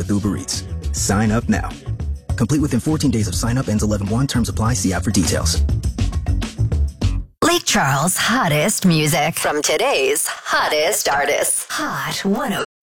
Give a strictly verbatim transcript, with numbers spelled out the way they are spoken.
with Uber Eats. Sign up now. Complete within fourteen days of sign up. Ends eleven one. Terms apply. See app for details. Lake Charles' hottest music from today's hottest artists. Hot one oh